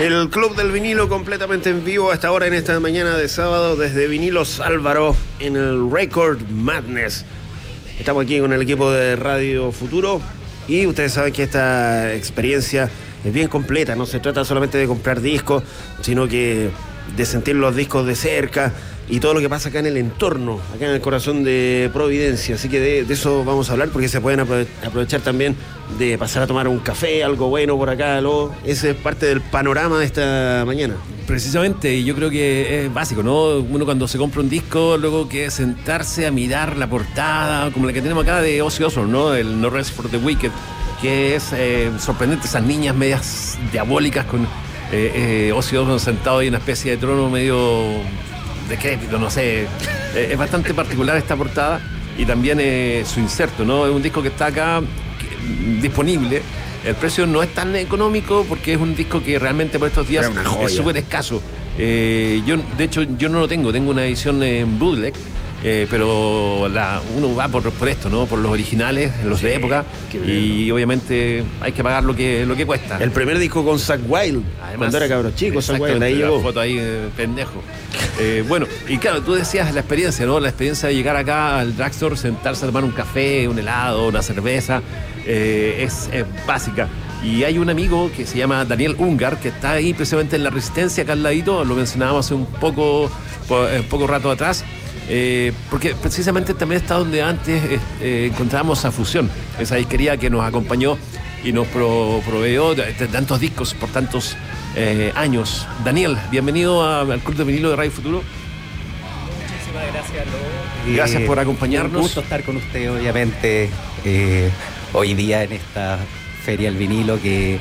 El Club del Vinilo completamente en vivo hasta ahora en esta mañana de sábado desde Vinilos Álvaro en el Record Madness. Estamos aquí con el equipo de Radio Futuro y ustedes saben que esta experiencia es bien completa. No se trata solamente de comprar discos, sino que de sentir los discos de cerca y todo lo que pasa acá en el entorno, acá en el corazón de Providencia. Así que de eso vamos a hablar, porque se pueden aprovechar también de pasar a tomar un café, algo bueno por acá. Ese es parte del panorama de esta mañana. Precisamente, y yo creo que es básico, ¿no? Uno cuando se compra un disco, luego que sentarse a mirar la portada, como la que tenemos acá de Ozzy Osbourne, ¿no? El No Rest for the Wicked, que es sorprendente, esas niñas medias diabólicas con Ozzy Osbourne sentado ahí en una especie de trono medio decrépito, no sé. Es bastante particular esta portada y también su inserto, ¿no? Es un disco que está acá disponible. El precio no es tan económico porque es un disco que realmente por estos días es súper escaso. Yo no lo tengo una edición en bootleg, pero uno va por esto, ¿no? Por los originales, los de época, y obviamente hay que pagar lo que cuesta. El primer disco con Zakk Wylde, además, cuando era cabro chico, Zakk Wylde, ahí llegó. La foto ahí, pendejo. Bueno, y claro, tú decías la experiencia, ¿no? La experiencia de llegar acá al drugstore, sentarse a tomar un café, un helado, una cerveza, es básica. Y hay un amigo que se llama Daniel Ungar, que está ahí precisamente en La Resistencia, acá al ladito, lo mencionábamos hace un poco rato atrás. Porque precisamente también está donde antes encontrábamos a Fusión, esa disquería que nos acompañó y nos proveyó de tantos discos por tantos años. Daniel, bienvenido al Club de Vinilo de Radio Futuro. Muchísimas gracias, Lobo. Gracias por acompañarnos. Un gusto estar con usted, obviamente, hoy día en esta Feria del Vinilo que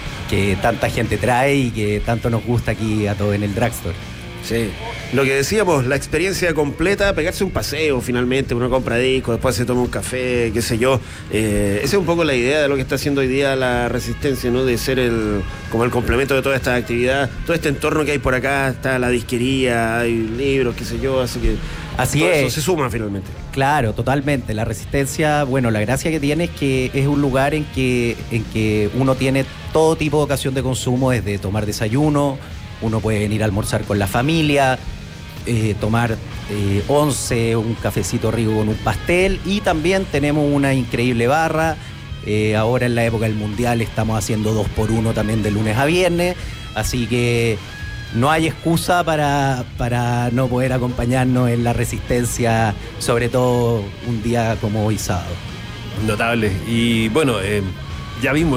tanta gente trae y que tanto nos gusta aquí a todos en el drugstore. Sí, lo que decíamos, la experiencia completa, pegarse un paseo finalmente, uno compra discos, después se toma un café, qué sé yo. Esa es un poco la idea de lo que está haciendo hoy día la Resistencia, ¿no? De ser como el complemento de toda esta actividad, todo este entorno que hay por acá, está la disquería, hay libros, qué sé yo, así que así todo es. Eso se suma finalmente. Claro, totalmente. La Resistencia, bueno, la gracia que tiene es que es un lugar en que uno tiene todo tipo de ocasión de consumo, desde tomar desayuno. Uno puede venir a almorzar con la familia, tomar once, un cafecito rico con un pastel, y también tenemos una increíble barra. Ahora en la época del Mundial estamos haciendo 2x1 también de lunes a viernes, así que no hay excusa para no poder acompañarnos en La Resistencia, sobre todo un día como hoy sábado. Notable. Y bueno, ya vimos,